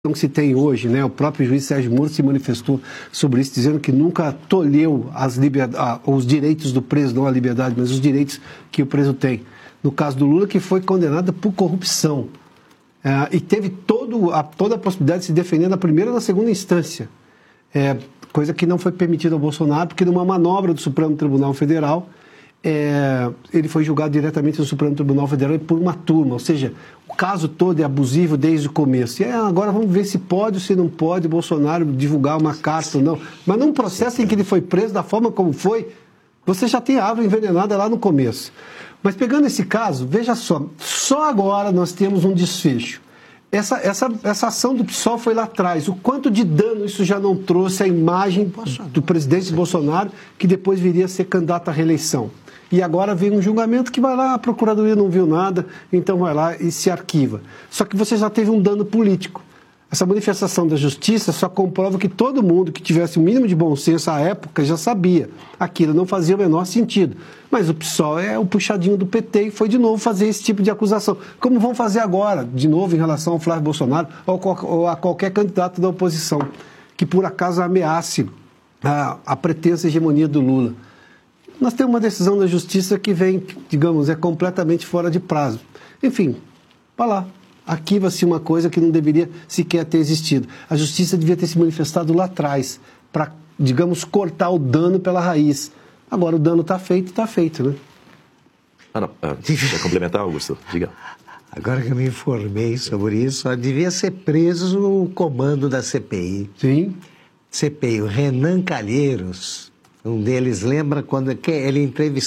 que se tem hoje, né? O próprio juiz Sérgio Moro se manifestou sobre isso, dizendo que nunca tolheu os direitos do preso, não a liberdade, mas os direitos que o preso tem. No caso do Lula, que foi condenado por corrupção. E teve toda a possibilidade de se defender na primeira e na segunda instância. Coisa que não foi permitida ao Bolsonaro, porque numa manobra do Supremo Tribunal Federal, ele foi julgado diretamente no Supremo Tribunal Federal por uma turma, ou seja, o caso todo é abusivo desde o começo. E agora vamos ver se pode ou se não pode Bolsonaro divulgar uma carta ou não. Mas num processo em que ele foi preso da forma como foi, você já tem a árvore envenenada lá no começo. Mas pegando esse caso, veja só agora nós temos um desfecho. Essa ação do PSOL foi lá atrás. O quanto de dano isso já não trouxe à imagem do presidente Bolsonaro, que depois viria a ser candidato à reeleição. E agora vem um julgamento que vai lá, a Procuradoria não viu nada, então vai lá e se arquiva. Só que você já teve um dano político. Essa manifestação da justiça só comprova que todo mundo que tivesse o mínimo de bom senso à época já sabia. Aquilo não fazia o menor sentido. Mas o PSOL é o puxadinho do PT e foi de novo fazer esse tipo de acusação. Como vão fazer agora, de novo, em relação ao Flávio Bolsonaro ou a qualquer candidato da oposição, que por acaso ameace a pretensa hegemonia do Lula. Nós temos uma decisão da justiça que vem, digamos, completamente fora de prazo. Enfim, vai lá. Arquiva-se uma coisa que não deveria sequer ter existido. A justiça devia ter se manifestado lá atrás, para, digamos, cortar o dano pela raiz. Agora o dano está feito, né? Quer complementar, Augusto? Diga. Agora que eu me informei sobre isso, devia ser preso o comando da CPI. Sim. CPI, o Renan Calheiros, um deles, lembra quando ele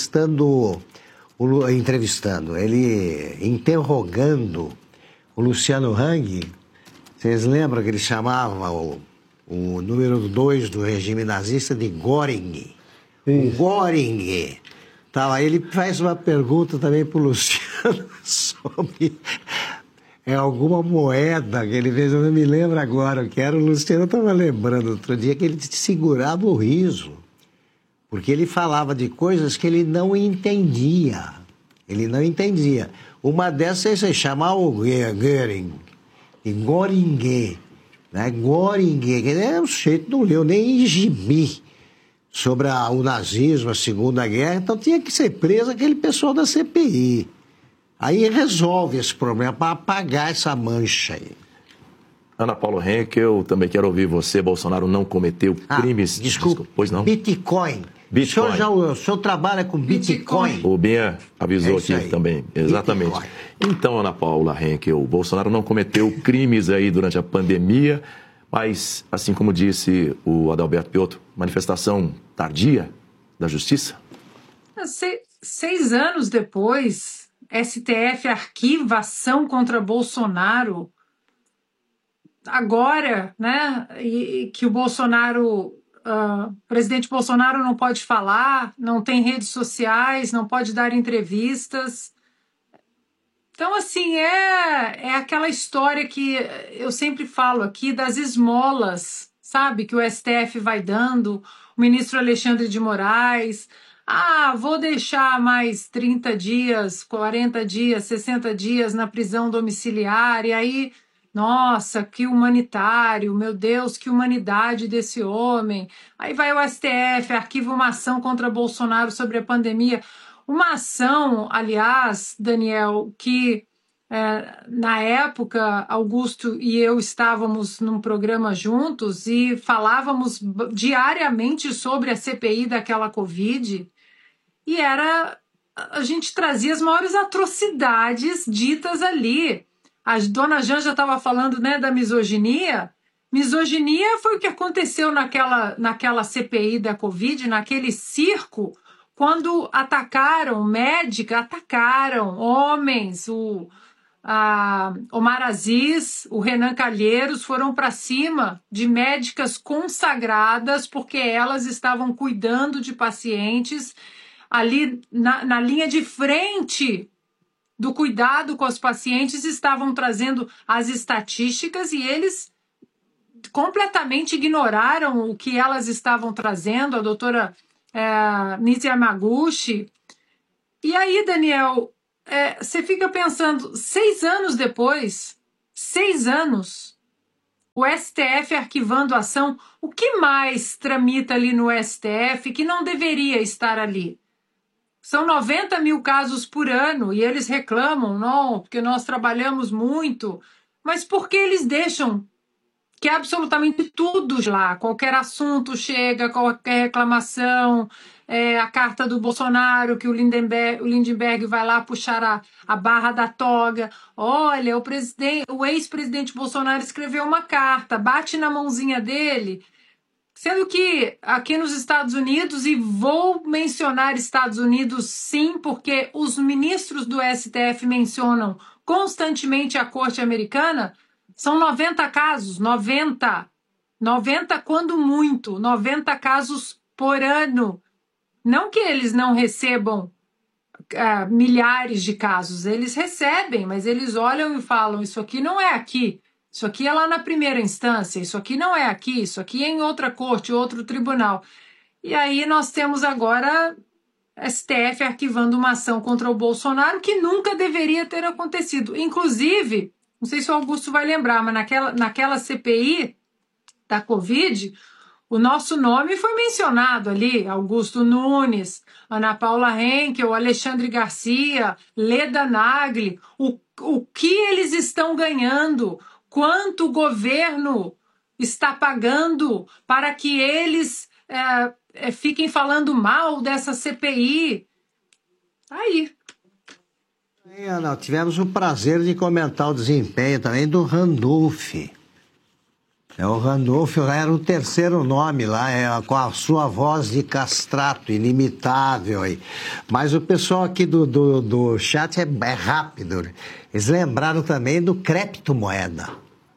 ele interrogando o Luciano Hang, vocês lembram que ele chamava o número 2 do regime nazista de Göring? O Göring. Tá, ele faz uma pergunta também para o Luciano sobre alguma moeda que ele fez, eu não me lembro agora o que era. O Luciano estava lembrando outro dia que ele segurava o riso, porque ele falava de coisas que ele não entendia. Ele não entendia. Uma dessas é chamar o Göring, de Göring, né? Göring, que o sujeito não leu nem em gibi sobre o nazismo, a Segunda Guerra, então tinha que ser preso aquele pessoal da CPI. Aí resolve esse problema para apagar essa mancha aí. Ana Paula Henkel, também quero ouvir você. Bolsonaro não cometeu crimes... Desculpa, pois não? Bitcoin. O senhor trabalha com Bitcoin? O Binha avisou aqui também, exatamente. Bitcoin. Então, Ana Paula Henkel, o Bolsonaro não cometeu crimes aí durante a pandemia, mas, assim como disse o Adalberto Piotto, manifestação tardia da justiça? 6 anos depois, STF arquiva ação contra Bolsonaro. Agora, né, e que o Bolsonaro... O presidente Bolsonaro não pode falar, não tem redes sociais, não pode dar entrevistas. Então, assim, é aquela história que eu sempre falo aqui das esmolas, sabe? Que o STF vai dando, o ministro Alexandre de Moraes. Vou deixar mais 30 dias, 40 dias, 60 dias na prisão domiciliar, e aí... Nossa, que humanitário, meu Deus, que humanidade desse homem. Aí vai o STF, arquiva uma ação contra Bolsonaro sobre a pandemia. Uma ação, aliás, Daniel, que na época Augusto e eu estávamos num programa juntos e falávamos diariamente sobre a CPI daquela Covid, e a gente trazia as maiores atrocidades ditas ali. A dona Janja estava falando, né, da misoginia. Misoginia foi o que aconteceu naquela CPI da Covid, naquele circo, quando atacaram homens, o Omar Aziz, o Renan Calheiros, foram para cima de médicas consagradas porque elas estavam cuidando de pacientes ali na linha de frente do cuidado com os pacientes, estavam trazendo as estatísticas e eles completamente ignoraram o que elas estavam trazendo, a doutora Nise Yamaguchi. E aí, Daniel, você fica pensando, 6 anos depois, 6 anos, o STF arquivando a ação. O que mais tramita ali no STF que não deveria estar ali? São 90 mil casos por ano e eles reclamam, não, porque nós trabalhamos muito. Mas por que eles deixam que absolutamente tudo lá, qualquer assunto chega, qualquer reclamação, a carta do Bolsonaro, que o Lindenberg vai lá puxar a barra da toga. Olha, o ex-presidente Bolsonaro escreveu uma carta, bate na mãozinha dele, sendo que aqui nos Estados Unidos, e vou mencionar Estados Unidos sim, porque os ministros do STF mencionam constantemente a Corte Americana, são 90 casos, 90 quando muito, 90 casos por ano. Não que eles não recebam milhares de casos, eles recebem, mas eles olham e falam, isso aqui não é aqui, isso aqui é lá na primeira instância, isso aqui não é aqui, isso aqui é em outra corte, outro tribunal. E aí nós temos agora STF arquivando uma ação contra o Bolsonaro que nunca deveria ter acontecido. Inclusive, não sei se o Augusto vai lembrar, mas naquela CPI da Covid, o nosso nome foi mencionado ali, Augusto Nunes, Ana Paula Henkel, Alexandre Garcia, Leda Nagli, o que eles estão ganhando, quanto o governo está pagando para que eles fiquem falando mal dessa CPI. Aí. Nós tivemos o prazer de comentar o desempenho também do Randolph. O Randolph era o terceiro nome lá, com a sua voz de castrato, inimitável. Mas o pessoal aqui do chat é rápido. Eles lembraram também do criptomoeda.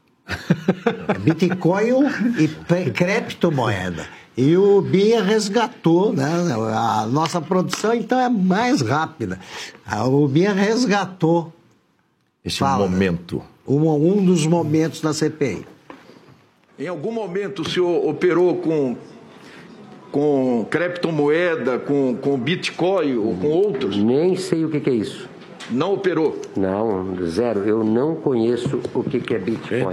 Bitcoin e criptomoeda. E o Binha resgatou, né? A nossa produção, então, é mais rápida. O Binha resgatou este momento. Um dos momentos da CPI. Em algum momento o senhor operou com criptomoeda, com Bitcoin ou com outros? Nem sei o que é isso. Não operou? Não, zero. Eu não conheço o que é Bitcoin.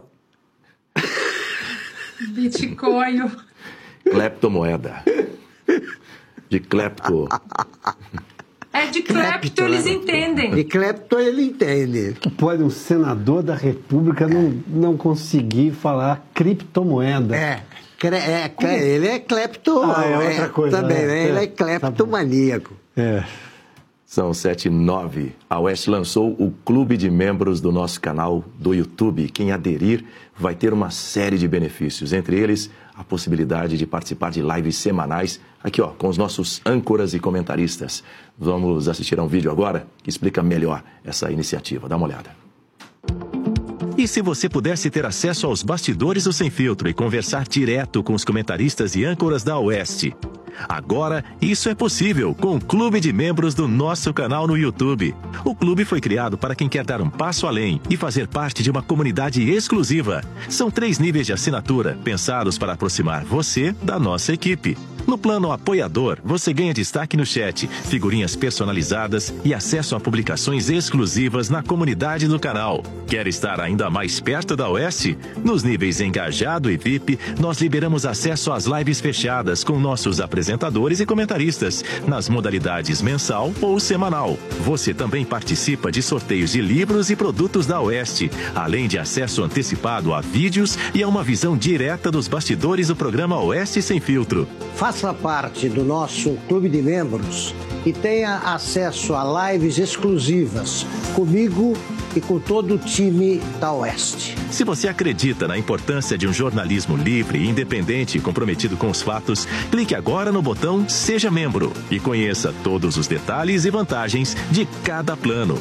Bitcoin. Cleptomoeda. De clepto. De clepto eles entendem. De clepto ele entende. Pode um senador da República não conseguir falar criptomoeda. Ele é clepto. Outra coisa. Também, né? Ele é cleptomaníaco. São 7h09. A Oeste lançou o clube de membros do nosso canal do YouTube. Quem aderir vai ter uma série de benefícios, entre eles a possibilidade de participar de lives semanais, aqui com os nossos âncoras e comentaristas. Vamos assistir a um vídeo agora que explica melhor essa iniciativa. Dá uma olhada. E se você pudesse ter acesso aos bastidores do Sem Filtro e conversar direto com os comentaristas e âncoras da Oeste? Agora, isso é possível com o clube de membros do nosso canal no YouTube. O clube foi criado para quem quer dar um passo além e fazer parte de uma comunidade exclusiva. São 3 níveis de assinatura, pensados para aproximar você da nossa equipe. No plano apoiador, você ganha destaque no chat, figurinhas personalizadas e acesso a publicações exclusivas na comunidade do canal. Quer estar ainda mais perto da Oeste? Nos níveis Engajado e VIP, nós liberamos acesso às lives fechadas com nossos apresentadores e comentaristas, nas modalidades mensal ou semanal. Você também participa de sorteios de livros e produtos da Oeste, além de acesso antecipado a vídeos e a uma visão direta dos bastidores do programa Oeste Sem Filtro. Faça parte do nosso clube de membros e tenha acesso a lives exclusivas comigo e com todo o time da Oeste. Se você acredita na importância de um jornalismo livre, independente e comprometido com os fatos, clique agora no botão Seja Membro e conheça todos os detalhes e vantagens de cada plano.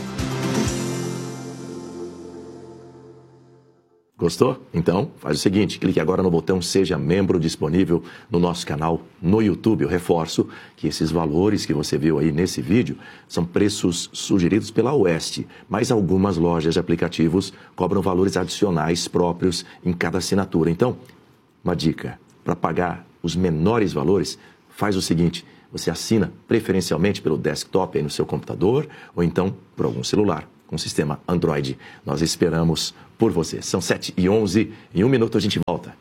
Gostou? Então, faz o seguinte, clique agora no botão Seja Membro, disponível no nosso canal no YouTube. Eu reforço que esses valores que você viu aí nesse vídeo são preços sugeridos pela Oeste, mas algumas lojas de aplicativos cobram valores adicionais próprios em cada assinatura. Então, uma dica, para pagar os menores valores, faz o seguinte, você assina preferencialmente pelo desktop aí no seu computador ou então por algum celular. com sistema Android. Nós esperamos por você. São 7h11, em 1 minuto a gente volta.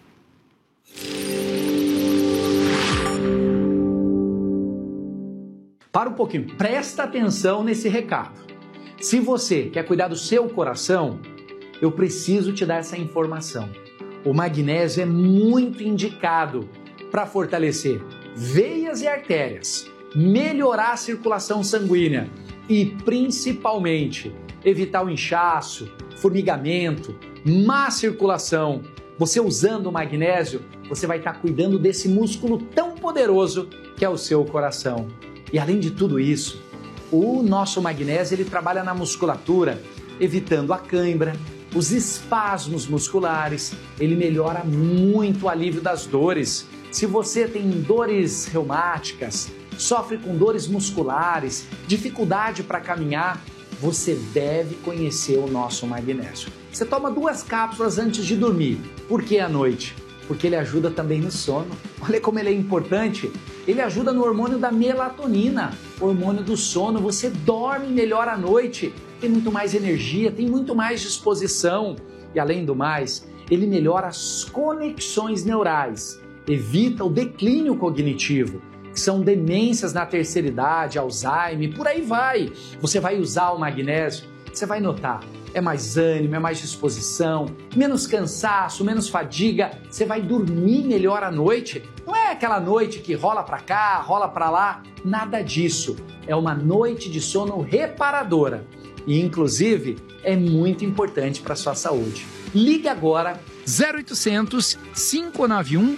Para um pouquinho, presta atenção nesse recado. Se você quer cuidar do seu coração, eu preciso te dar essa informação. O magnésio é muito indicado para fortalecer veias e artérias, melhorar a circulação sanguínea e, principalmente, evitar o inchaço, formigamento, má circulação. Você usando o magnésio, você vai estar cuidando desse músculo tão poderoso que é o seu coração. E além de tudo isso, o nosso magnésio ele trabalha na musculatura, evitando a cãibra, os espasmos musculares, ele melhora muito o alívio das dores. Se você tem dores reumáticas, sofre com dores musculares, dificuldade para caminhar, você deve conhecer o nosso magnésio. Você toma 2 cápsulas antes de dormir. Por que à noite? Porque ele ajuda também no sono. Olha como ele é importante. Ele ajuda no hormônio da melatonina, hormônio do sono. Você dorme melhor à noite, tem muito mais energia, tem muito mais disposição. E além do mais, ele melhora as conexões neurais, evita o declínio cognitivo, que são demências na terceira idade, Alzheimer, por aí vai. Você vai usar o magnésio, você vai notar. É mais ânimo, é mais disposição, menos cansaço, menos fadiga. Você vai dormir melhor à noite. Não é aquela noite que rola para cá, rola para lá. Nada disso. É uma noite de sono reparadora. E, inclusive, é muito importante para a sua saúde. Ligue agora 0800 591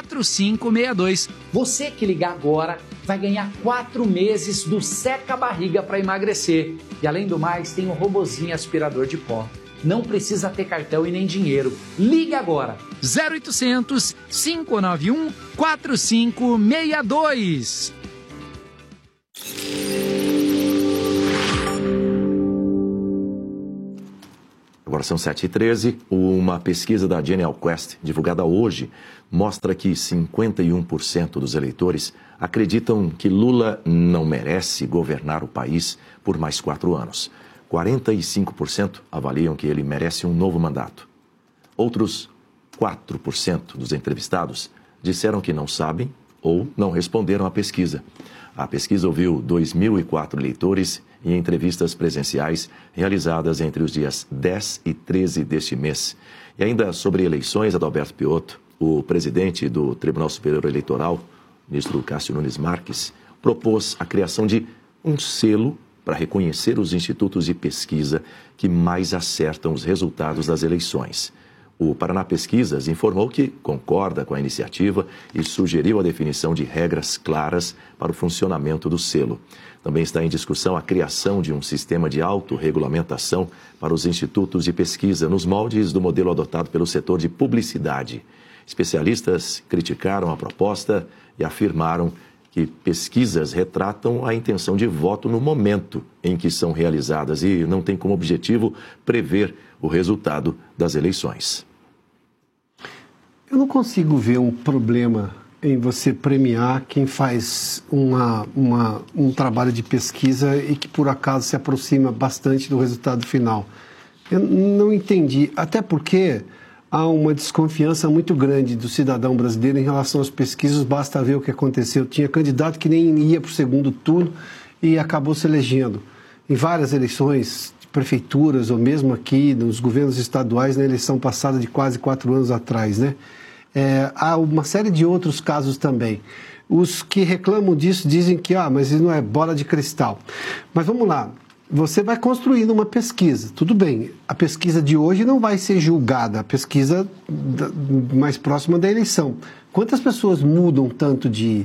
4562. Você que ligar agora vai ganhar 4 meses do Seca Barriga para emagrecer. E além do mais, tem um robozinho aspirador de pó. Não precisa ter cartão e nem dinheiro. Ligue agora. 0800 591 4562. Agora são 7h13. Uma pesquisa da Genial Quest, divulgada hoje, mostra que 51% dos eleitores acreditam que Lula não merece governar o país por mais 4 anos. 45% avaliam que ele merece um novo mandato. Outros 4% dos entrevistados disseram que não sabem ou não responderam à pesquisa. A pesquisa ouviu 2.004 eleitores em entrevistas presenciais realizadas entre os dias 10 e 13 deste mês. E ainda sobre eleições, Adalberto Piotto, o presidente do Tribunal Superior Eleitoral, ministro Cássio Nunes Marques, propôs a criação de um selo para reconhecer os institutos de pesquisa que mais acertam os resultados das eleições. O Paraná Pesquisas informou que concorda com a iniciativa e sugeriu a definição de regras claras para o funcionamento do selo. Também está em discussão a criação de um sistema de autorregulamentação para os institutos de pesquisa, nos moldes do modelo adotado pelo setor de publicidade. Especialistas criticaram a proposta e afirmaram que pesquisas retratam a intenção de voto no momento em que são realizadas e não tem como objetivo prever o resultado das eleições. Eu não consigo ver um problema em você premiar quem faz um trabalho de pesquisa e que por acaso se aproxima bastante do resultado final. Eu não entendi, até porque há uma desconfiança muito grande do cidadão brasileiro em relação às pesquisas, basta ver o que aconteceu. Tinha candidato que nem ia para o segundo turno e acabou se elegendo. Em várias eleições de prefeituras, ou mesmo aqui nos governos estaduais, na eleição passada de quase 4 anos atrás, né? Há uma série de outros casos também. Os que reclamam disso dizem que, mas isso não é bola de cristal. Mas vamos lá. Você vai construindo uma pesquisa, tudo bem, a pesquisa de hoje não vai ser julgada, a pesquisa mais próxima da eleição. Quantas pessoas mudam tanto de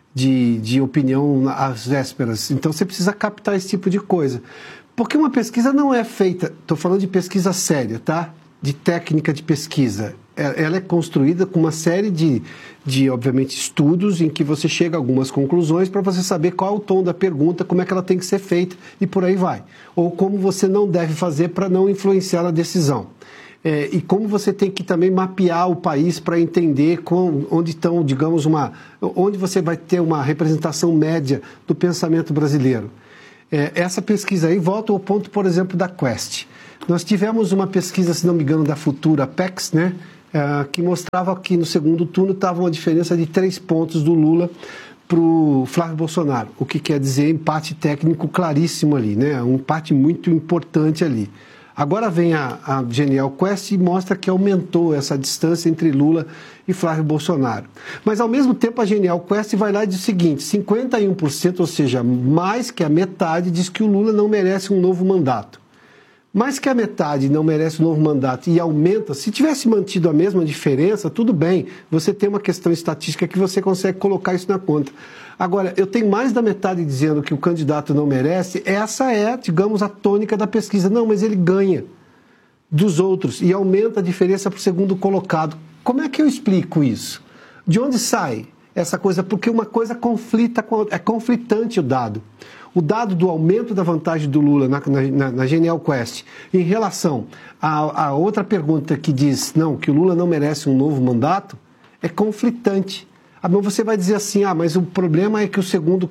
opinião às vésperas? Então você precisa captar esse tipo de coisa. Porque uma pesquisa não é feita, estou falando de pesquisa séria, tá? De técnica de pesquisa. Ela é construída com uma série de, obviamente, estudos em que você chega a algumas conclusões para você saber qual é o tom da pergunta, como é que ela tem que ser feita e por aí vai. Ou como você não deve fazer para não influenciar a decisão. E como você tem que também mapear o país para entender onde estão, digamos, onde você vai ter uma representação média do pensamento brasileiro. Essa pesquisa aí volta ao ponto, por exemplo, da Quest. Nós tivemos uma pesquisa, se não me engano, da Futura Apex, né, que mostrava que no segundo turno estava uma diferença de 3 pontos do Lula para o Flávio Bolsonaro, o que quer dizer empate técnico claríssimo ali, né, um empate muito importante ali. Agora vem a Genial Quest e mostra que aumentou essa distância entre Lula e Flávio Bolsonaro. Mas, ao mesmo tempo, a Genial Quest vai lá e diz o seguinte, 51%, ou seja, mais que a metade, diz que o Lula não merece um novo mandato. Mais que a metade não merece um novo mandato e aumenta, se tivesse mantido a mesma diferença, tudo bem, você tem uma questão estatística que você consegue colocar isso na conta. Agora, eu tenho mais da metade dizendo que o candidato não merece, essa é, digamos, a tônica da pesquisa. Não, mas ele ganha dos outros e aumenta a diferença para o segundo colocado. Como é que eu explico isso? De onde sai essa coisa? Porque uma coisa conflita é conflitante o dado. O dado do aumento da vantagem do Lula na Genial Quest em relação a outra pergunta que diz não, que o Lula não merece um novo mandato, é conflitante. Você vai dizer assim, mas o problema é que o segundo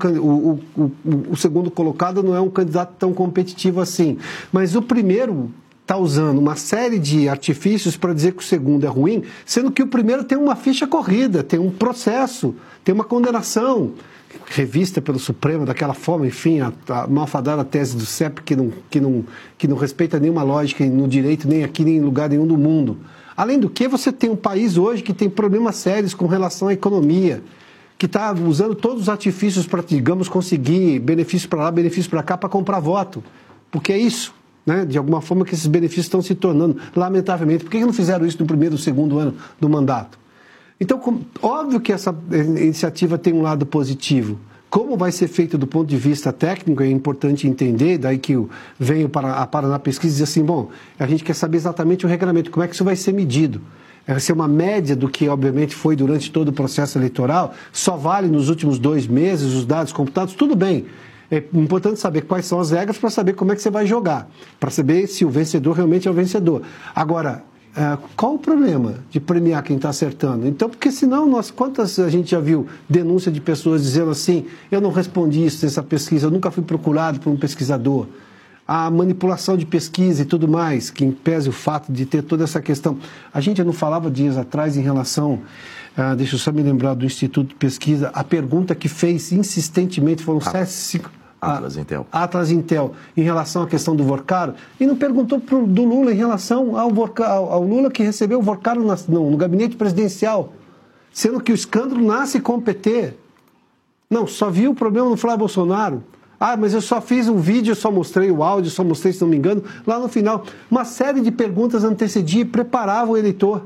colocado não é um candidato tão competitivo assim. Mas o primeiro está usando uma série de artifícios para dizer que o segundo é ruim, sendo que o primeiro tem uma ficha corrida, tem um processo, tem uma condenação revista pelo Supremo daquela forma, enfim, a malfadada tese do CEP que não respeita nenhuma lógica no direito, nem aqui, nem em lugar nenhum do mundo. Além do que, você tem um país hoje que tem problemas sérios com relação à economia, que está usando todos os artifícios para, digamos, conseguir benefício para lá, benefício para cá, para comprar voto. Porque é isso, né? De alguma forma que esses benefícios estão se tornando, lamentavelmente. Por que não fizeram isso no primeiro e segundo ano do mandato? Então, óbvio que essa iniciativa tem um lado positivo. Como vai ser feito do ponto de vista técnico, é importante entender, daí que venho para a Paraná Pesquisa e diz assim, bom, a gente quer saber exatamente o regramento, como é que isso vai ser medido. Vai ser uma média do que, obviamente, foi durante todo o processo eleitoral, só vale nos últimos 2 meses os dados computados, tudo bem. É importante saber quais são as regras para saber como é que você vai jogar, para saber se o vencedor realmente é o vencedor. Agora, qual o problema de premiar quem está acertando? Então, porque senão, quantas a gente já viu denúncia de pessoas dizendo assim, eu não respondi isso nessa pesquisa, eu nunca fui procurado por um pesquisador. A manipulação de pesquisa e tudo mais, que impese o fato de ter toda essa questão. A gente não falava dias atrás em relação, deixa eu só me lembrar do Instituto de Pesquisa, a pergunta que fez insistentemente, foram 5... Atlas Intel, em relação à questão do Vorcaro, e não perguntou do Lula em relação ao Lula que recebeu o Vorcaro no gabinete presidencial, sendo que o escândalo nasce com o PT. Não, só viu o problema no Flávio Bolsonaro. Mas eu só fiz um vídeo, eu só mostrei o áudio, só mostrei, se não me engano, lá no final. Uma série de perguntas antecedia e preparava o eleitor.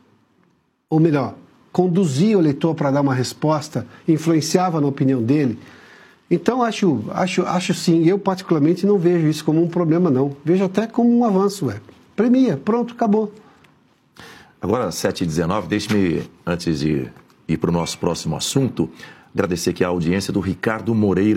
Ou melhor, conduzia o eleitor para dar uma resposta, influenciava na opinião dele. Então, acho sim, eu particularmente não vejo isso como um problema, não. Vejo até como um avanço, Premia, pronto, acabou. Agora, 7h19, deixe-me, antes de ir para o nosso próximo assunto, agradecer aqui a audiência do Ricardo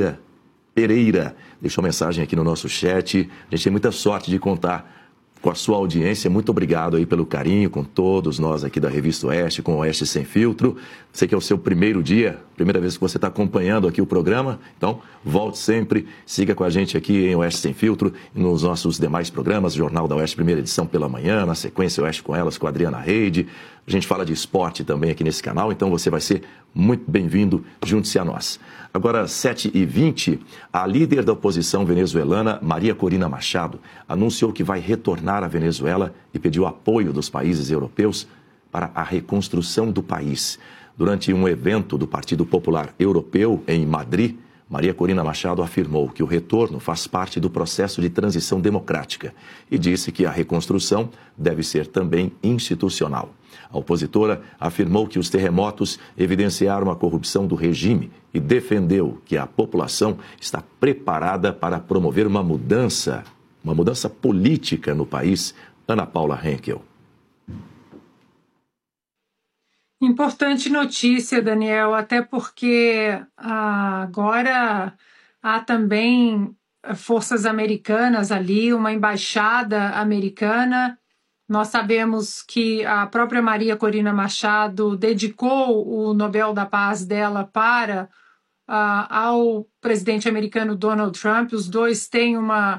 Pereira. Deixou mensagem aqui no nosso chat. A gente tem muita sorte de contar com a sua audiência. Muito obrigado aí pelo carinho, com todos nós aqui da Revista Oeste, com o Oeste Sem Filtro. Sei que é o seu primeiro dia, primeira vez que você está acompanhando aqui o programa. Então, volte sempre, siga com a gente aqui em Oeste Sem Filtro e nos nossos demais programas, Jornal da Oeste, primeira edição pela manhã, na sequência Oeste com Elas, com a Adriana Reide. A gente fala de esporte também aqui nesse canal, então você vai ser muito bem-vindo, junte-se a nós. Agora, 7h20, a líder da oposição venezuelana, Maria Corina Machado, anunciou que vai retornar à Venezuela e pediu apoio dos países europeus para a reconstrução do país. Durante um evento do Partido Popular Europeu em Madrid, Maria Corina Machado afirmou que o retorno faz parte do processo de transição democrática e disse que a reconstrução deve ser também institucional. A opositora afirmou que os terremotos evidenciaram a corrupção do regime e defendeu que a população está preparada para promover uma mudança política no país. Ana Paula Henkel. Importante notícia, Daniel, até porque agora há também forças americanas ali, uma embaixada americana. Nós sabemos que a própria Maria Corina Machado dedicou o Nobel da Paz dela para ao presidente americano Donald Trump. Os dois têm uma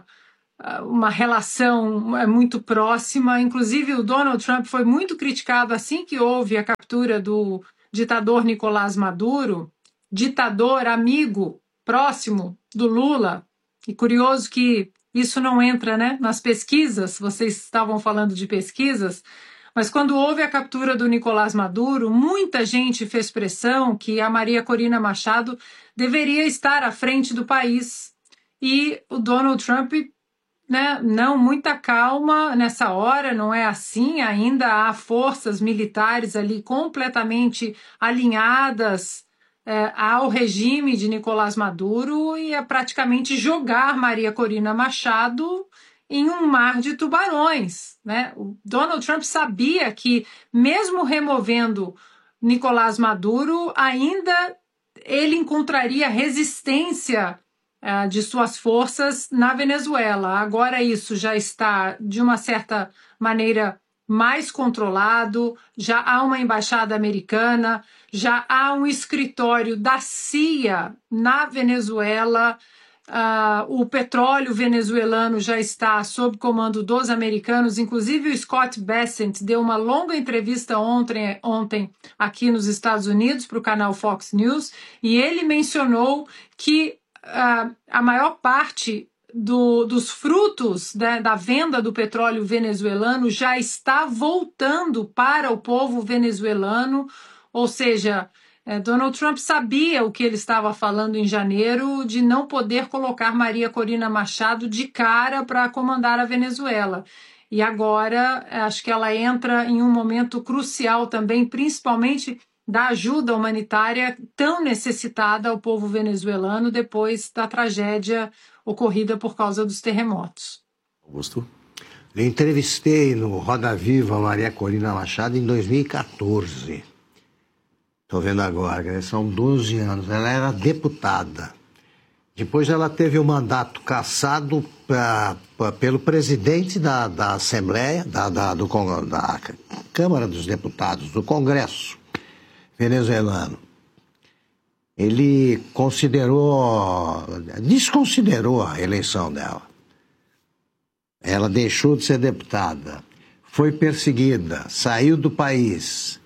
relação muito próxima. Inclusive, o Donald Trump foi muito criticado assim que houve a captura do ditador Nicolás Maduro, ditador amigo próximo do Lula. E curioso que isso não entra, né, nas pesquisas, vocês estavam falando de pesquisas, mas quando houve a captura do Nicolás Maduro, muita gente fez pressão que a Maria Corina Machado deveria estar à frente do país. E o Donald Trump, né, não, muita calma nessa hora, não é assim, ainda há forças militares ali completamente alinhadas ao regime de Nicolás Maduro e é praticamente jogar Maria Corina Machado em um mar de tubarões, né? O Donald Trump sabia que, mesmo removendo Nicolás Maduro, ainda ele encontraria resistência de suas forças na Venezuela. Agora isso já está, de uma certa maneira, mais controlado, já há uma embaixada americana, já há um escritório da CIA na Venezuela, o petróleo venezuelano já está sob comando dos americanos, inclusive o Scott Bessent deu uma longa entrevista ontem aqui nos Estados Unidos para o canal Fox News, e ele mencionou que a maior parte dos frutos da venda do petróleo venezuelano já está voltando para o povo venezuelano, ou seja, Donald Trump sabia o que ele estava falando em janeiro de não poder colocar Maria Corina Machado de cara para comandar a Venezuela. E agora acho que ela entra em um momento crucial também, principalmente da ajuda humanitária tão necessitada ao povo venezuelano depois da tragédia ocorrida por causa dos terremotos. Augusto? Eu entrevistei no Roda Viva Maria Corina Machado em 2014. Estou vendo agora, são 12 anos. Ela era deputada. Depois ela teve o mandato cassado pelo presidente da Assembleia, da Câmara dos Deputados, do Congresso venezuelano. Ele desconsiderou a eleição dela. Ela deixou de ser deputada, foi perseguida, saiu do país.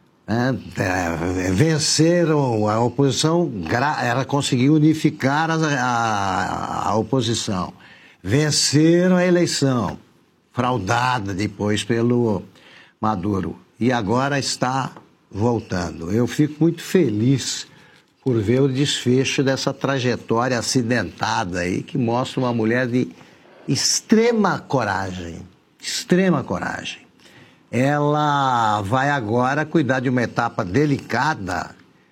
Venceram a oposição, ela conseguiu unificar a oposição. Venceram a eleição, fraudada depois pelo Maduro. E agora está voltando. Eu fico muito feliz por ver o desfecho dessa trajetória acidentada aí, que mostra uma mulher de extrema coragem. Extrema coragem. Ela vai agora cuidar de uma etapa delicada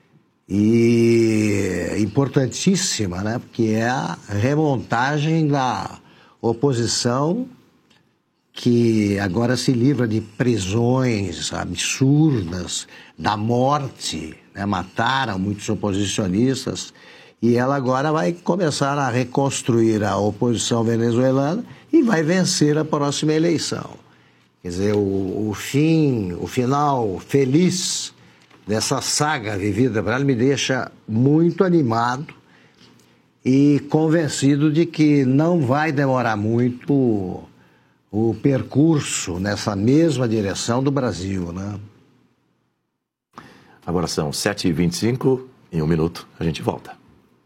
e importantíssima, né? Porque é a remontagem da oposição, que agora se livra de prisões absurdas, da morte, né? Mataram muitos oposicionistas, e ela agora vai começar a reconstruir a oposição venezuelana e vai vencer a próxima eleição. Quer dizer, o final feliz dessa saga vivida para ela me deixa muito animado e convencido de que não vai demorar muito o percurso nessa mesma direção do Brasil, né? Agora são 7h25, em 1 minuto a gente volta.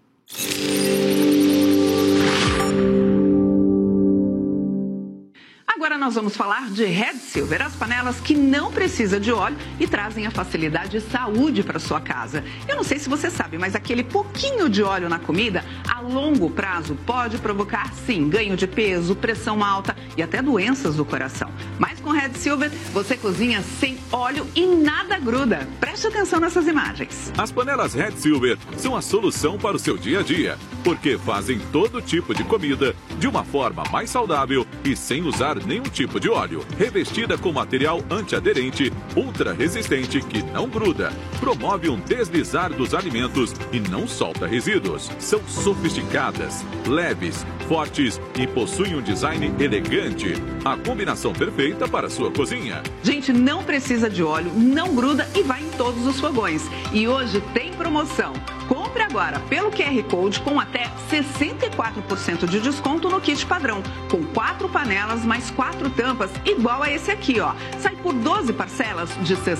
Agora nós vamos falar de Red Silver, as panelas que não precisam de óleo e trazem a facilidade e saúde para sua casa. Eu não sei se você sabe, mas aquele pouquinho de óleo na comida, a longo prazo, pode provocar, sim, ganho de peso, pressão alta e até doenças do coração. Mas com Red Silver, você cozinha sem óleo e nada gruda. Preste atenção nessas imagens. As panelas Red Silver são a solução para o seu dia a dia, porque fazem todo tipo de comida de uma forma mais saudável e sem usar nenhum tipo tipo de óleo, revestida com material antiaderente, ultra resistente que não gruda, promove um deslizar dos alimentos e não solta resíduos. São sofisticadas, leves, fortes e possuem um design elegante. A combinação perfeita para a sua cozinha. Gente, não precisa de óleo, não gruda e vai em todos os fogões. E hoje tem promoção. Compre agora pelo QR Code com até 64% de desconto no kit padrão, com 4 panelas mais 4 tampas, igual a esse aqui, ó. Sai por 12 parcelas de R$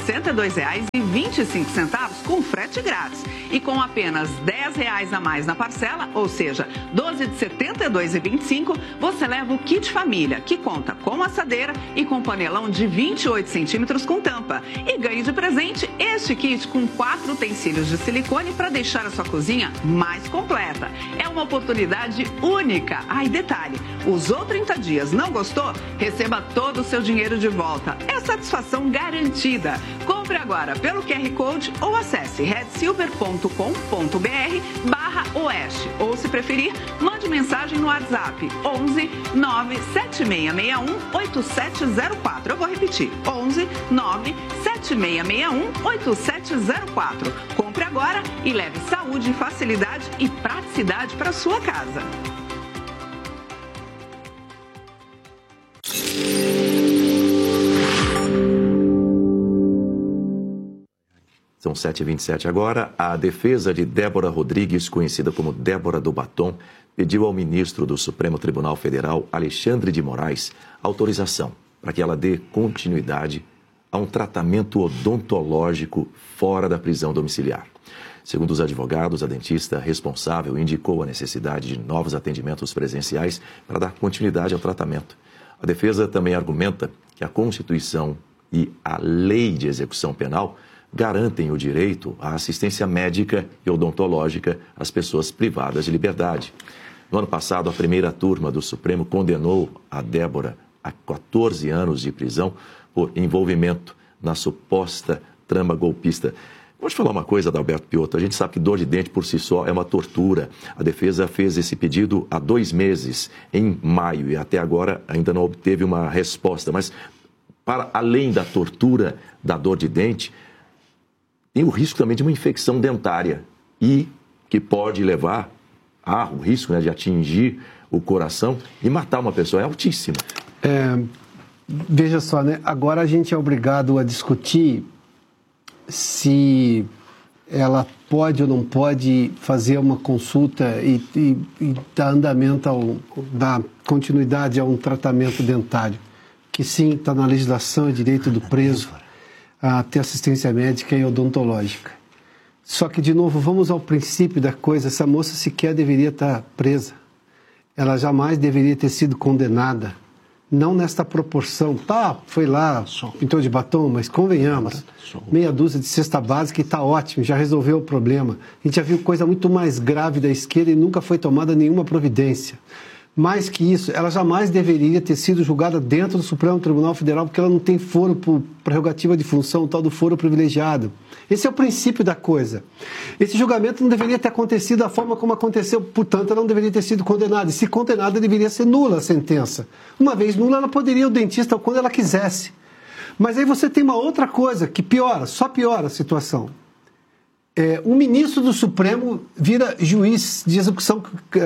62,25 com frete grátis. E com apenas R$ 10 a mais na parcela, ou seja, 12 de R$ 72,25, você leva o kit família, que conta com assadeira e com panelão de 28 centímetros com tampa. E ganhe de presente este kit com 4 utensílios de silicone para deixar a sua cozinha mais completa. É uma oportunidade única. Ah, e detalhe, usou 30 dias, não gostou? Receba todo o seu dinheiro de volta. É satisfação garantida. Compre agora pelo QR Code ou acesse redsilver.com.br/oeste. Ou, se preferir, mande mensagem no WhatsApp 11 97661 8704. Eu vou repetir, 11 97661 8704. Compre agora e leve saúde, facilidade e praticidade para sua casa. São 7h27 agora. A defesa de Débora Rodrigues, conhecida como Débora do Batom, pediu ao ministro do Supremo Tribunal Federal, Alexandre de Moraes, autorização para que ela dê continuidade a um tratamento odontológico fora da prisão domiciliar. Segundo os advogados, a dentista responsável indicou a necessidade de novos atendimentos presenciais para dar continuidade ao tratamento. A defesa também argumenta que a Constituição e a Lei de Execução Penal garantem o direito à assistência médica e odontológica às pessoas privadas de liberdade. No ano passado, a primeira turma do Supremo condenou a Débora a 14 anos de prisão por envolvimento na suposta trama golpista. Vou te falar uma coisa, Adalberto Piotto. A gente sabe que dor de dente por si só é uma tortura. A defesa fez esse pedido há 2 meses, em maio, e até agora ainda não obteve uma resposta. Mas, para além da tortura da dor de dente, tem o risco também de uma infecção dentária e que pode levar o risco, né, de atingir o coração e matar uma pessoa. É altíssimo. Veja só, né? Agora a gente é obrigado a discutir se ela pode ou não pode fazer uma consulta e dar andamento, dar continuidade a um tratamento dentário, que sim, está na legislação, é direito do preso a ter assistência médica e odontológica. Só que, de novo, vamos ao princípio da coisa. Essa moça sequer deveria estar presa. Ela jamais deveria ter sido condenada. Não nesta proporção. Foi lá, pintou de batom, mas convenhamos. Meia dúzia de cesta básica e está ótimo, já resolveu o problema. A gente já viu coisa muito mais grave da esquerda e nunca foi tomada nenhuma providência. Mais que isso, ela jamais deveria ter sido julgada dentro do Supremo Tribunal Federal, porque ela não tem foro por prerrogativa de função, o tal do foro privilegiado. Esse é o princípio da coisa. Esse julgamento não deveria ter acontecido da forma como aconteceu, portanto, ela não deveria ter sido condenada. E se condenada, deveria ser nula a sentença. Uma vez nula, ela poderia ir ao dentista quando ela quisesse. Mas aí você tem uma outra coisa que piora, só piora a situação. Um ministro do Supremo vira juiz de execução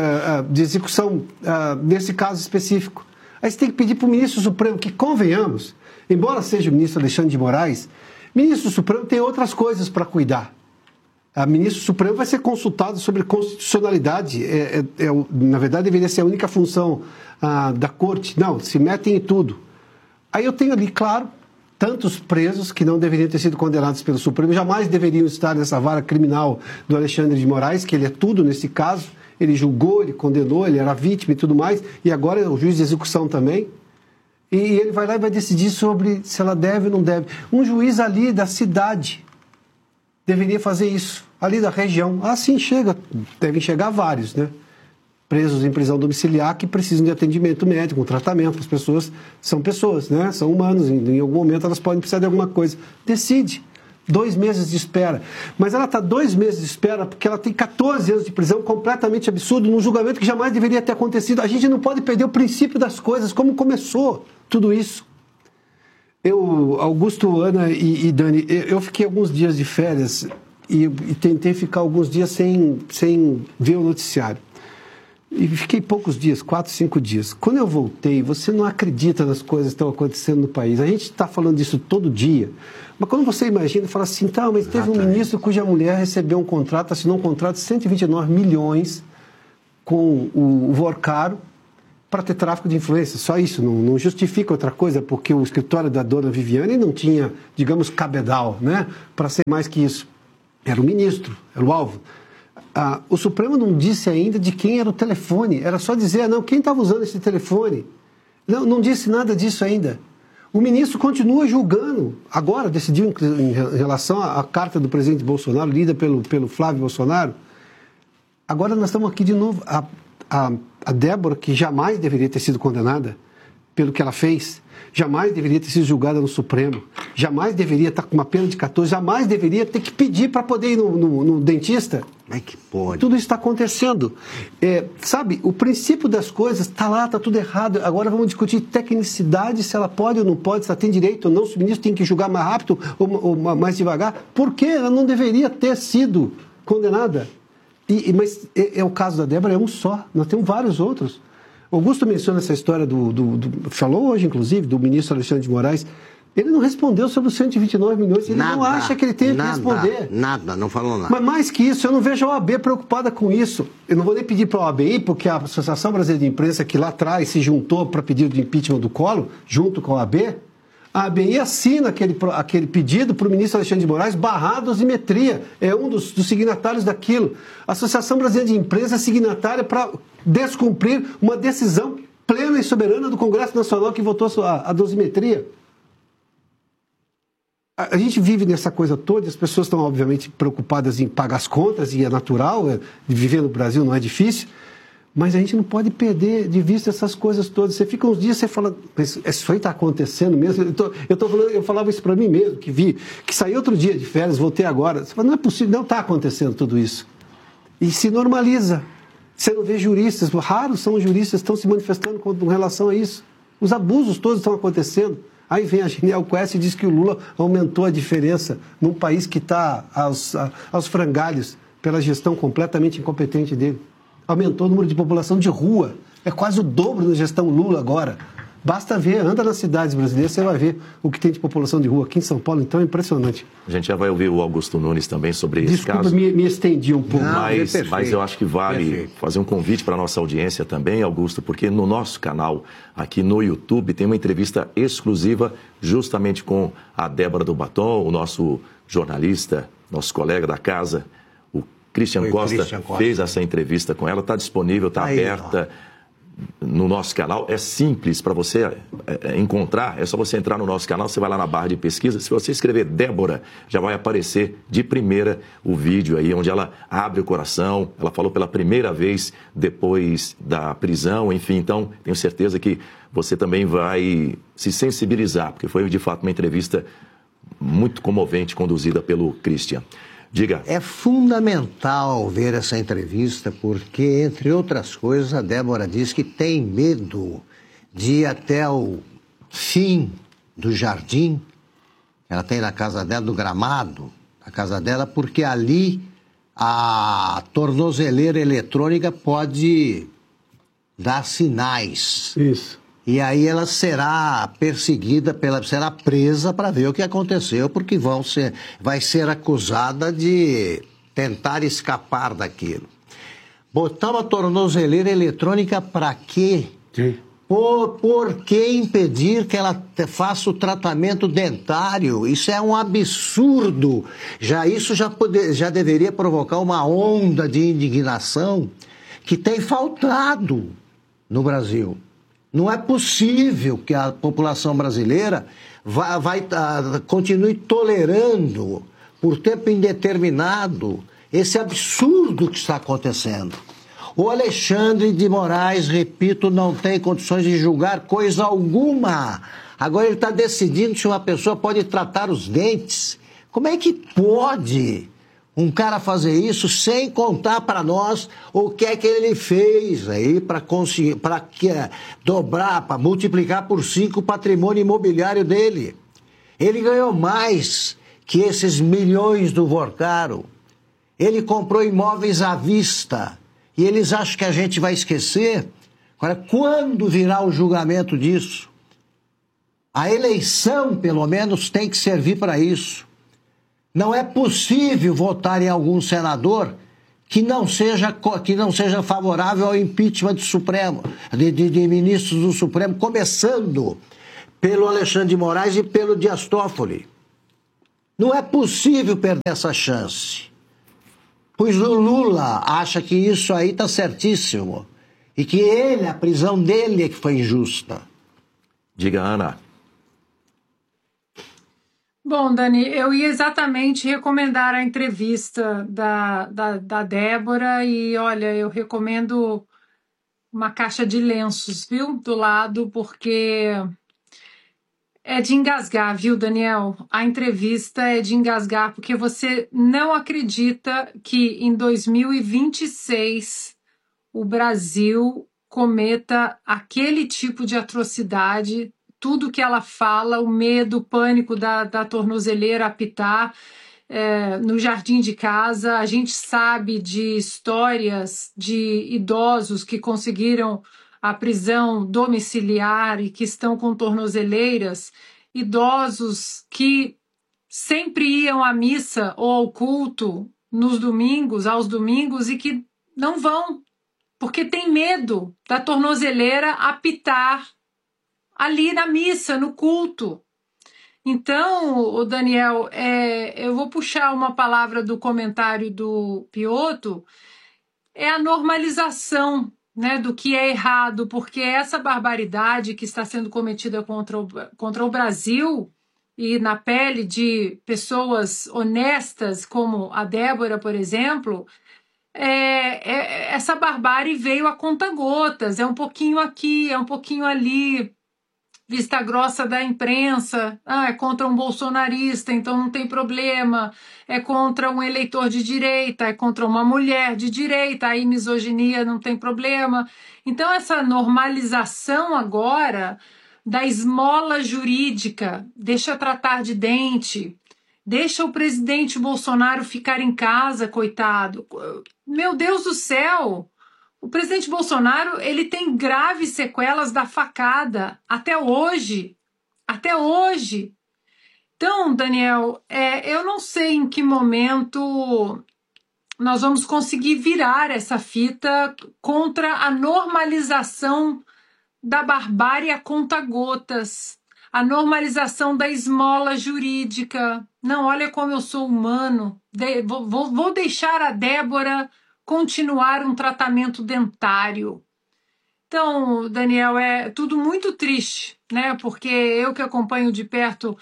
nesse caso específico. Aí você tem que pedir para o ministro do Supremo que, convenhamos, embora seja o ministro Alexandre de Moraes, o ministro do Supremo tem outras coisas para cuidar. O ministro do Supremo vai ser consultado sobre constitucionalidade. Na verdade, deveria ser a única função da corte. Não, se metem em tudo. Aí eu tenho ali, claro, tantos presos que não deveriam ter sido condenados pelo Supremo, jamais deveriam estar nessa vara criminal do Alexandre de Moraes, que ele é tudo nesse caso. Ele julgou, ele condenou, ele era vítima e tudo mais, e agora é o juiz de execução também. E ele vai lá e vai decidir sobre se ela deve ou não deve. Um juiz ali da cidade deveria fazer isso, ali da região. Sim, devem chegar vários, né? Presos em prisão domiciliar que precisam de atendimento médico, um tratamento. As pessoas são pessoas, né? São humanos, em algum momento elas podem precisar de alguma coisa. Decide. 2 meses de espera. Mas ela está 2 meses de espera porque ela tem 14 anos de prisão, completamente absurdo, num julgamento que jamais deveria ter acontecido. A gente não pode perder o princípio das coisas, como começou tudo isso. Augusto, Ana e Dani, eu fiquei alguns dias de férias e tentei ficar alguns dias sem ver o noticiário. E fiquei poucos dias, 4, 5 dias. Quando eu voltei, você não acredita nas coisas que estão acontecendo no país. A gente está falando disso todo dia. Mas quando você imagina, fala assim, tá, mas teve um ministro cuja mulher recebeu um contrato, assinou um contrato de 129 milhões com o Vorcaro para ter tráfico de influência. Só isso, não justifica outra coisa, porque o escritório da dona Viviane não tinha, digamos, cabedal, né, para ser mais que isso. Era o ministro, era o alvo. O Supremo não disse ainda de quem era o telefone, era só dizer, não, quem estava usando esse telefone. Não disse nada disso ainda. O ministro continua julgando. Agora, decidiu em relação à carta do presidente Bolsonaro, lida pelo Flávio Bolsonaro. Agora nós estamos aqui de novo. A Débora, que jamais deveria ter sido condenada pelo que ela fez, jamais deveria ter sido julgada no Supremo, jamais deveria estar com uma pena de 14, jamais deveria ter que pedir para poder ir no dentista. Mas que pode. Tudo isso está acontecendo. Sabe, o princípio das coisas está lá, está tudo errado. Agora vamos discutir tecnicidade, se ela pode ou não pode, se ela tem direito ou não, se o ministro tem que julgar mais rápido ou mais devagar. Por que ela não deveria ter sido condenada? Mas o caso da Débora é um só, nós temos vários outros. Augusto menciona essa história falou hoje, inclusive, do ministro Alexandre de Moraes. Ele não respondeu sobre os 129 milhões, ele não acha que ele tem que responder. Não falou nada. Mas mais que isso, eu não vejo a OAB preocupada com isso. Eu não vou nem pedir para a OAB ir, porque a Associação Brasileira de Imprensa, que lá atrás se juntou para pedir o impeachment do Collor, junto com a OAB, a ABI assina aquele pedido para o ministro Alexandre de Moraes barrar a dosimetria. É um dos signatários daquilo. A Associação Brasileira de Imprensa é signatária para descumprir uma decisão plena e soberana do Congresso Nacional que votou a dosimetria. A gente vive nessa coisa toda, as pessoas estão obviamente preocupadas em pagar as contas, e é natural, viver no Brasil não é difícil, mas a gente não pode perder de vista essas coisas todas. Você fica uns dias, você fala, mas isso aí está acontecendo mesmo? Eu falava isso para mim mesmo, que saí outro dia de férias, voltei agora. Você fala, não é possível, não está acontecendo tudo isso. E se normaliza. Você não vê juristas, raros são os juristas que estão se manifestando com relação a isso. Os abusos todos estão acontecendo. Aí vem a Genial Quest e diz que o Lula aumentou a diferença num país que está aos frangalhos pela gestão completamente incompetente dele. Aumentou o número de população de rua. É quase o dobro na gestão Lula agora. Basta ver, anda nas cidades brasileiras, você vai ver o que tem de população de rua aqui em São Paulo, então é impressionante. A gente já vai ouvir o Augusto Nunes também sobre esse caso. Desculpa, me estendi um pouco. Mas eu acho que vale fazer um convite para a nossa audiência também, Augusto, porque no nosso canal, aqui no YouTube, tem uma entrevista exclusiva justamente com a Débora do Batom, o nosso jornalista, nosso colega da casa, o Christian Costa, fez essa entrevista com ela, está disponível, está aberta no nosso canal. É simples para você encontrar, é só você entrar no nosso canal, você vai lá na barra de pesquisa, se você escrever Débora, já vai aparecer de primeira o vídeo aí, onde ela abre o coração, ela falou pela primeira vez depois da prisão, enfim, então tenho certeza que você também vai se sensibilizar, porque foi de fato uma entrevista muito comovente, conduzida pelo Christian. Diga. É fundamental ver essa entrevista porque, entre outras coisas, a Débora diz que tem medo de ir até o fim do jardim. Ela tem na casa dela, do gramado, na casa dela, porque ali a tornozeleira eletrônica pode dar sinais. Isso. E aí ela será perseguida, será presa para ver o que aconteceu, porque vai ser acusada de tentar escapar daquilo. Botar uma tornozeleira eletrônica para quê? Sim. Por que impedir que ela faça o tratamento dentário? Isso é um absurdo. Isso já deveria provocar uma onda de indignação que tem faltado no Brasil. Não é possível que a população brasileira continue tolerando por tempo indeterminado esse absurdo que está acontecendo. O Alexandre de Moraes, repito, não tem condições de julgar coisa alguma. Agora ele está decidindo se uma pessoa pode tratar os dentes Como é que pode um cara fazer isso sem contar para nós o que é que ele fez aí para conseguir, para dobrar, para multiplicar por 5 o patrimônio imobiliário dele? Ele ganhou mais que esses milhões do Vorcaro. Ele comprou imóveis à vista. E eles acham que a gente vai esquecer? Agora, quando virá o julgamento disso? A eleição, pelo menos, tem que servir para isso. Não é possível votar em algum senador que não seja favorável ao impeachment do Supremo, de ministros do Supremo, começando pelo Alexandre de Moraes e pelo Dias Toffoli. Não é possível perder essa chance. Pois o Lula acha que isso aí está certíssimo. E que a prisão dele é que foi injusta. Diga, Ana. Bom, Dani, eu ia exatamente recomendar a entrevista da Débora e, olha, eu recomendo uma caixa de lenços, viu, do lado, porque é de engasgar, viu, Daniel? A entrevista é de engasgar, porque você não acredita que em 2026 o Brasil cometa aquele tipo de atrocidade. Tudo que ela fala, o medo, o pânico da tornozeleira apitar no jardim de casa. A gente sabe de histórias de idosos que conseguiram a prisão domiciliar e que estão com tornozeleiras, idosos que sempre iam à missa ou ao culto aos domingos, e que não vão, porque tem medo da tornozeleira apitar ali na missa, no culto. Então, Daniel, eu vou puxar uma palavra do comentário do Piotr, é a normalização, né, do que é errado, porque essa barbaridade que está sendo cometida contra o Brasil e na pele de pessoas honestas, como a Débora, por exemplo, essa barbárie veio a conta-gotas, é um pouquinho aqui, é um pouquinho ali, vista grossa da imprensa, é contra um bolsonarista, então não tem problema, é contra um eleitor de direita, é contra uma mulher de direita, aí misoginia não tem problema. Então essa normalização agora da esmola jurídica, deixa tratar de dente, deixa o presidente Bolsonaro ficar em casa, coitado. Meu Deus do céu! O presidente Bolsonaro, ele tem graves sequelas da facada até hoje. Até hoje. Então, Daniel, eu não sei em que momento nós vamos conseguir virar essa fita contra a normalização da barbárie a conta-gotas, a normalização da esmola jurídica. Não, olha como eu sou humano. Vou deixar a Débora continuar um tratamento dentário. Então, Daniel, é tudo muito triste, né? Porque eu que acompanho de perto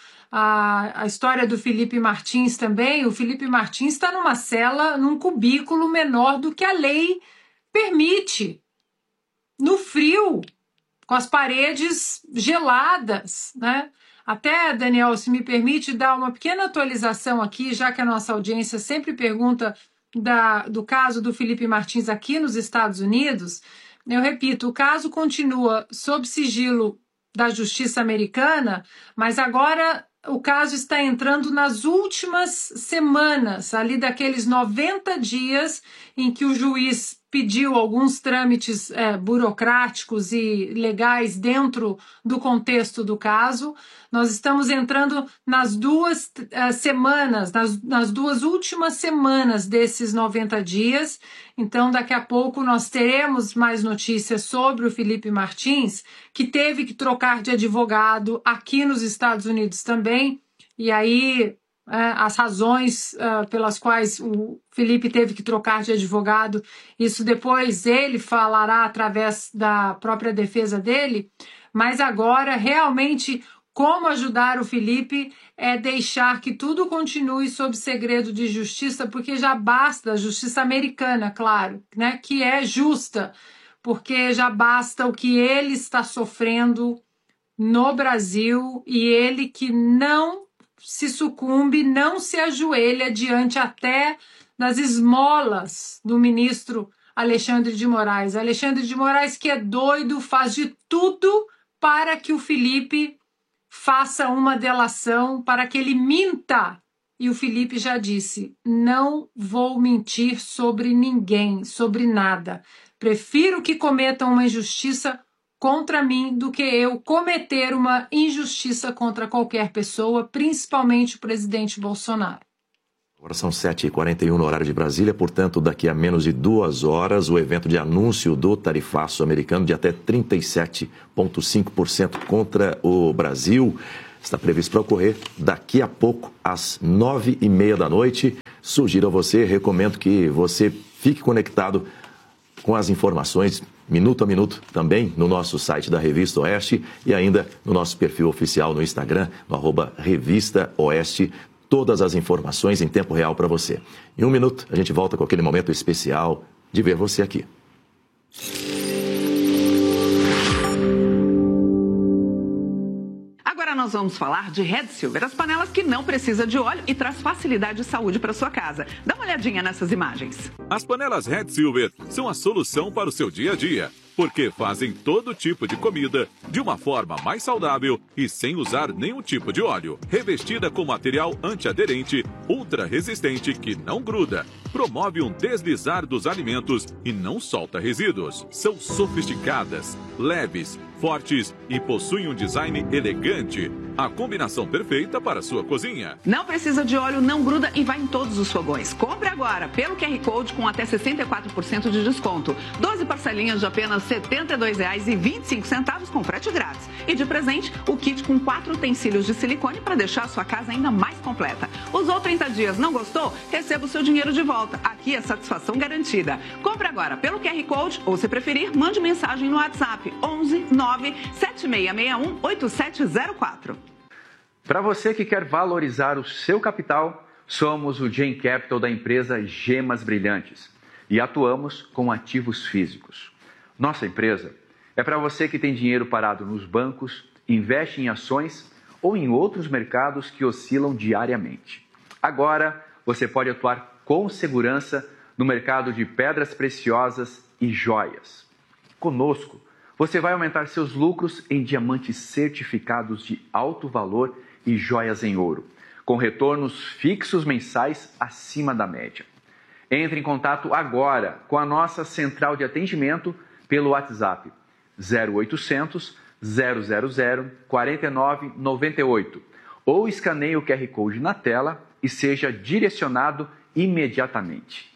a história do Felipe Martins também, o Felipe Martins está numa cela, num cubículo menor do que a lei permite, no frio, com as paredes geladas, né? Até, Daniel, se me permite dar uma pequena atualização aqui, já que a nossa audiência sempre pergunta do caso do Felipe Martins aqui nos Estados Unidos, eu repito, o caso continua sob sigilo da justiça americana, mas agora o caso está entrando nas últimas semanas, ali daqueles 90 dias em que o juiz pediu alguns trâmites burocráticos e legais dentro do contexto do caso. Nós estamos entrando nas duas semanas, nas duas últimas semanas desses 90 dias. Então, daqui a pouco nós teremos mais notícias sobre o Felipe Martins, que teve que trocar de advogado aqui nos Estados Unidos também. E aí, as razões pelas quais o Felipe teve que trocar de advogado, isso depois ele falará através da própria defesa dele, mas agora realmente como ajudar o Felipe é deixar que tudo continue sob segredo de justiça, porque já basta a justiça americana, claro, né, que é justa, porque já basta o que ele está sofrendo no Brasil e ele que não se sucumbe, não se ajoelha diante até das esmolas do ministro Alexandre de Moraes. Alexandre de Moraes, que é doido, faz de tudo para que o Felipe faça uma delação, para que ele minta. E o Felipe já disse: não vou mentir sobre ninguém, sobre nada. Prefiro que cometam uma injustiça contra mim do que eu cometer uma injustiça contra qualquer pessoa, principalmente o presidente Bolsonaro. Agora são 7h41 no horário de Brasília, portanto, daqui a menos de 2 horas, o evento de anúncio do tarifaço americano de até 37,5% contra o Brasil está previsto para ocorrer daqui a pouco, às 9h30 da noite. Sugiro a você, recomendo que você fique conectado com as informações minuto a minuto também no nosso site da Revista Oeste e ainda no nosso perfil oficial no Instagram, no @Revista Oeste. Todas as informações em tempo real para você. Em 1 minuto, a gente volta com aquele momento especial de ver você aqui. Agora nós vamos falar de Red Silver, as panelas que não precisa de óleo e traz facilidade e saúde para sua casa. Dá uma olhadinha nessas imagens. As panelas Red Silver são a solução para o seu dia a dia, porque fazem todo tipo de comida de uma forma mais saudável e sem usar nenhum tipo de óleo. Revestida com material antiaderente, ultra resistente que não gruda, promove um deslizar dos alimentos e não solta resíduos. São sofisticadas, leves, fortes e possuem um design elegante. A combinação perfeita para a sua cozinha. Não precisa de óleo, não gruda e vai em todos os fogões. Compre agora pelo QR Code com até 64% de desconto. 12 parcelinhas de apenas R$ 72,25 com frete grátis. E de presente, o kit com 4 utensílios de silicone para deixar a sua casa ainda mais completa. Usou 30 dias, não gostou? Receba o seu dinheiro de volta. Aqui é satisfação garantida. Compre agora pelo QR Code ou, se preferir, mande mensagem no WhatsApp 11 9 7661 8704. Para você que quer valorizar o seu capital, somos o Gen Capital da empresa Gemas Brilhantes e atuamos com ativos físicos. Nossa empresa é para você que tem dinheiro parado nos bancos, investe em ações ou em outros mercados que oscilam diariamente. Agora você pode atuar com segurança no mercado de pedras preciosas e joias. Conosco, você vai aumentar seus lucros em diamantes certificados de alto valor e joias em ouro, com retornos fixos mensais acima da média. Entre em contato agora com a nossa central de atendimento pelo WhatsApp 0800 000 4998 ou escaneie o QR Code na tela e seja direcionado imediatamente.